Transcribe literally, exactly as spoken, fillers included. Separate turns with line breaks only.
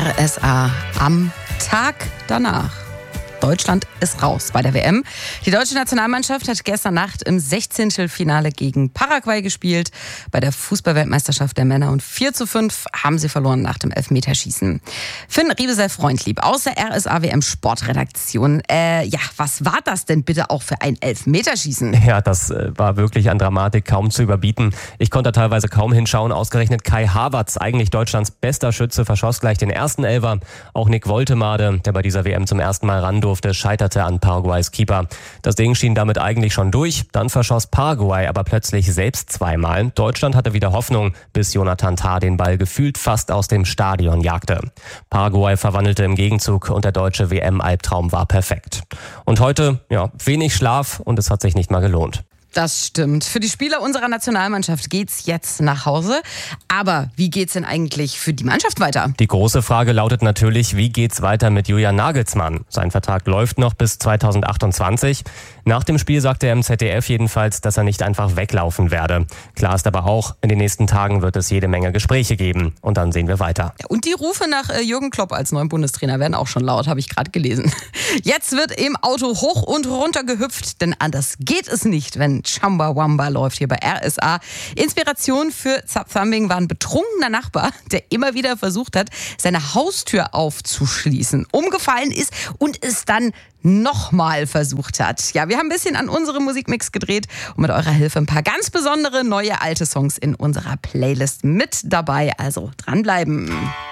R S A am Tag danach. Deutschland ist raus bei der W M. Die deutsche Nationalmannschaft hat gestern Nacht im Sechzehntelfinale gegen Paraguay gespielt. Bei der Fußballweltmeisterschaft der Männer. Und vier zu fünf haben sie verloren nach dem Elfmeterschießen. Finn Riebesell-Freundlieb aus der R S A W M Sportredaktion. Äh, ja, was war das denn bitte auch für ein Elfmeterschießen?
Ja, das äh, war wirklich an Dramatik kaum zu überbieten. Ich konnte teilweise kaum hinschauen. Ausgerechnet Kai Havertz, eigentlich Deutschlands bester Schütze, verschoss gleich den ersten Elfer. Auch Nick Woltemade, der bei dieser W M zum ersten Mal ran durfte, scheiterte an Paraguays Keeper. Das Ding schien damit eigentlich schon durch. Dann verschoss Paraguay aber plötzlich selbst zweimal. Deutschland hatte wieder Hoffnung, bis Jonathan Tah den Ball gefühlt fast aus dem Stadion jagte. Paraguay verwandelte im Gegenzug und der deutsche W M-Albtraum war perfekt. Und heute, ja, wenig Schlaf und es hat sich nicht mal gelohnt.
Das stimmt. Für die Spieler unserer Nationalmannschaft geht's jetzt nach Hause. Aber wie geht's denn eigentlich für die Mannschaft weiter?
Die große Frage lautet natürlich, wie geht's weiter mit Julian Nagelsmann? Sein Vertrag läuft noch bis zweitausendachtundzwanzig. Nach dem Spiel sagte er im Z D F jedenfalls, dass er nicht einfach weglaufen werde. Klar ist aber auch, in den nächsten Tagen wird es jede Menge Gespräche geben. Und dann sehen wir weiter.
Und die Rufe nach Jürgen Klopp als neuen Bundestrainer werden auch schon laut, habe ich gerade gelesen. Jetzt wird im Auto hoch und runter gehüpft, denn anders geht es nicht, wenn Chumbawamba läuft hier bei R S A. Inspiration für Zapfthambing war ein betrunkener Nachbar, der immer wieder versucht hat, seine Haustür aufzuschließen, umgefallen ist und es dann nochmal versucht hat. Ja, wir haben ein bisschen an unserem Musikmix gedreht und mit eurer Hilfe ein paar ganz besondere neue alte Songs in unserer Playlist mit dabei. Also dranbleiben.